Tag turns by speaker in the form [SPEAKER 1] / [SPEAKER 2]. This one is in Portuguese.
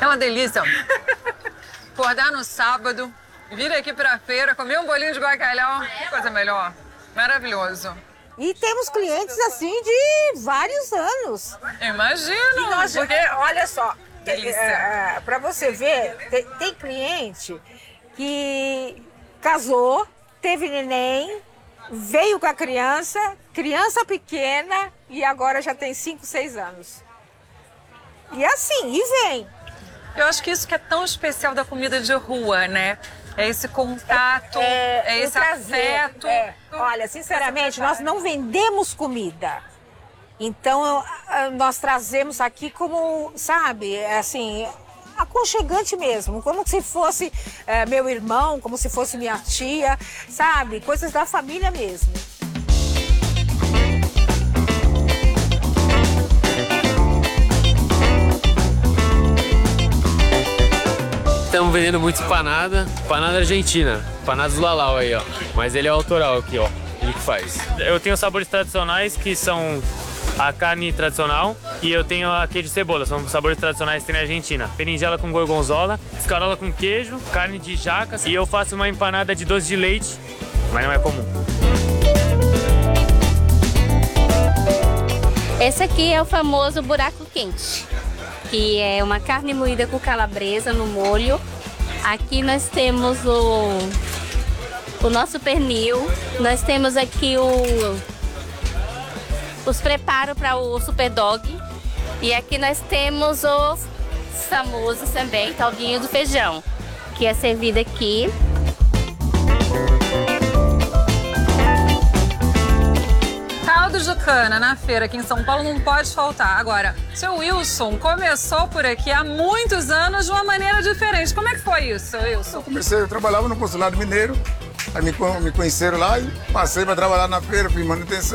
[SPEAKER 1] É uma delícia. Acordar no sábado, vir aqui pra feira, comer um bolinho de bacalhau, que coisa melhor. Maravilhoso.
[SPEAKER 2] E temos clientes assim de vários anos.
[SPEAKER 1] Imagino.
[SPEAKER 2] Porque, olha só,
[SPEAKER 1] Delícia.
[SPEAKER 2] para você ver, tem cliente que casou, teve neném, veio com a criança pequena e agora já tem 5, 6 anos. E assim, e vem.
[SPEAKER 1] Eu acho que isso que é tão especial da comida de rua, né? É esse contato, é esse afeto.
[SPEAKER 2] Olha, sinceramente, nós não vendemos comida. Então, nós trazemos aqui como, sabe, assim, aconchegante mesmo. Como se fosse meu irmão, como se fosse minha tia, sabe? Coisas da família mesmo.
[SPEAKER 3] Estamos vendendo muito empanada argentina, empanada do Lalau aí, ó. Mas ele é autoral aqui, ó, ele que faz.
[SPEAKER 4] Eu tenho sabores tradicionais, que são a carne tradicional, e eu tenho a queijo e cebola, são sabores tradicionais que tem na Argentina. Berinjela com gorgonzola, escarola com queijo, carne de jaca, e eu faço uma empanada de doce de leite, mas não é comum.
[SPEAKER 5] Esse aqui é o famoso buraco quente, que é uma carne moída com calabresa no molho. Aqui nós temos o nosso pernil, nós temos aqui os preparos para o super dog, e aqui nós temos o famoso também, caldinho do feijão, que é servido aqui.
[SPEAKER 1] Caldo de cana na feira aqui em São Paulo não pode faltar. Agora, seu Wilson começou por aqui há muitos anos de uma maneira diferente. Como é que foi isso, Wilson?
[SPEAKER 6] Eu trabalhava no consulado mineiro, aí me conheceram lá e passei para trabalhar na feira, fui manutenção.